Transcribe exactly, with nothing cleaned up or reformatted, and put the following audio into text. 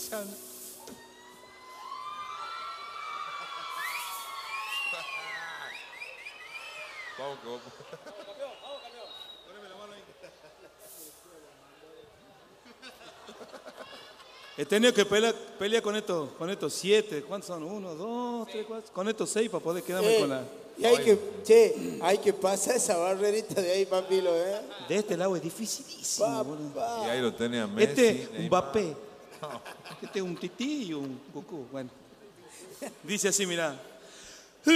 escuchando. Vamos, que vamos. Vamos, campeón, vamos, campeón. Poneme la mano ahí. He tenido que pelear, pelear con estos, con estos siete. ¿Cuántos son? Uno, dos, tres, cuatro. Con estos seis para poder quedarme Eh, con la. y hay que, che, hay que pasar esa barrerita de ahí, papilo, ¿eh? De este lado es dificilísimo, boludo. Papá. Y ahí lo tenés a Messi. Este, un Neymar. Mbappé. Este es un tití y un cucú. Bueno. Dice así, mirá.